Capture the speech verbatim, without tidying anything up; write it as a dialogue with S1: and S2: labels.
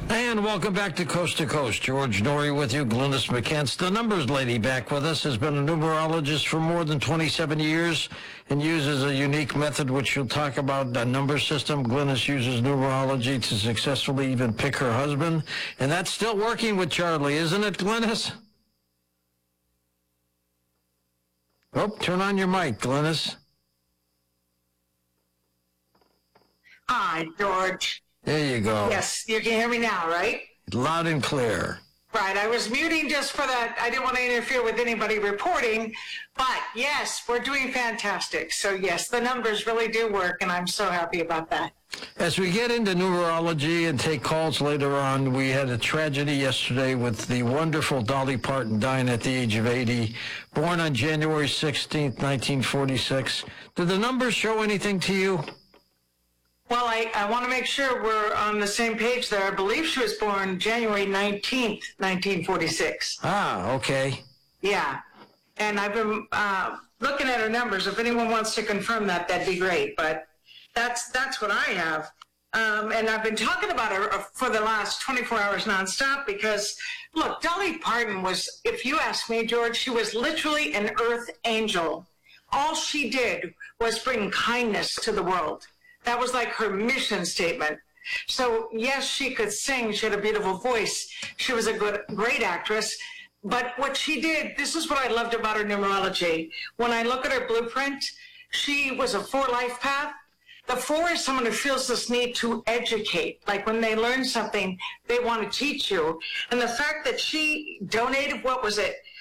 S1: And welcome back to Coast to Coast. George Noory with you, Glynis McCants. The numbers lady back with us has been a numerologist for more than twenty-seven years and uses a unique method which she'll talk about, a number system. Glynis uses numerology to successfully even pick her husband. And that's still working with Charlie, isn't it, Glynis? Oh, turn on your mic, Glynis.
S2: Hi, George.
S1: There you go.
S2: Yes, you can hear me now, right?
S1: Loud and clear.
S2: Right, I was muting just for that. I didn't want to interfere with anybody reporting, but yes, we're doing fantastic. So yes, the numbers really do work, and I'm so happy about that.
S1: As we get into numerology and take calls later on, we had a tragedy yesterday with the wonderful Dolly Parton dying at the age of eighty, born on January sixteenth, nineteen forty-six. Did the numbers show anything to you?
S2: Well, I, I want to make sure we're on the same page there. I believe she was born January nineteenth, nineteen forty-six.
S1: Ah, okay.
S2: Yeah. And I've been uh, looking at her numbers. If anyone wants to confirm that, that'd be great. But that's that's what I have. Um, and I've been talking about her for the last twenty-four hours nonstop because, look, Dolly Parton was, if you ask me, George, she was literally an earth angel. All she did was bring kindness to the world. That was like her mission statement. So yes, she could sing. She had a beautiful voice. She was a good, great actress. But what she did, this is what I loved about her numerology. When I look at her blueprint, she was a four life path. The four is someone who feels this need to educate. Like when they learn something, they want to teach you. And the fact that she donated, what was it?